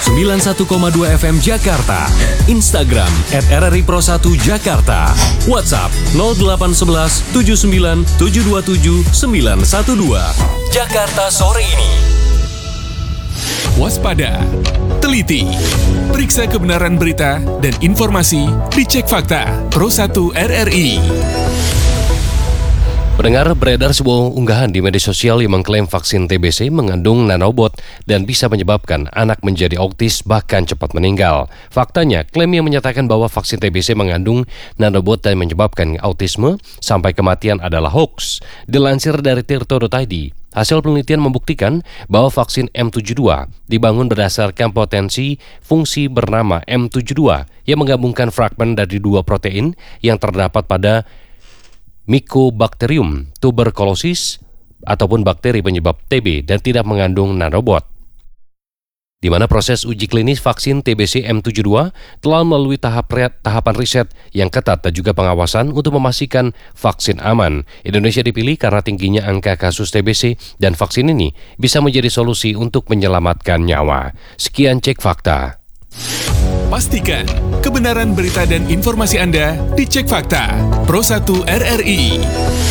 91,2 FM Jakarta. Instagram @RRI Pro 1 Jakarta. WhatsApp 0811 79 727 912. Jakarta sore ini. Waspada, teliti, periksa kebenaran berita dan informasi, dicek fakta. Pro 1 RRI. Pendengar, beredar sebuah unggahan di media sosial yang mengklaim vaksin TBC mengandung nanobot dan bisa menyebabkan anak menjadi autis bahkan cepat meninggal. Faktanya, klaim yang menyatakan bahwa vaksin TBC mengandung nanobot dan menyebabkan autisme sampai kematian adalah hoax. Dilansir dari tirto.id, hasil penelitian membuktikan bahwa vaksin M72 dibangun berdasarkan potensi fungsi bernama M72 yang menggabungkan fragmen dari dua protein yang terdapat pada Mycobacterium tuberculosis ataupun bakteri penyebab TB dan tidak mengandung nanobot. Di mana proses uji klinis vaksin TBC M72 telah melalui tahapan riset yang ketat dan juga pengawasan untuk memastikan vaksin aman. Indonesia dipilih karena tingginya angka kasus TBC dan vaksin ini bisa menjadi solusi untuk menyelamatkan nyawa. Sekian cek fakta. Pastikan kebenaran berita dan informasi Anda dicek fakta. Pro 1 RRI.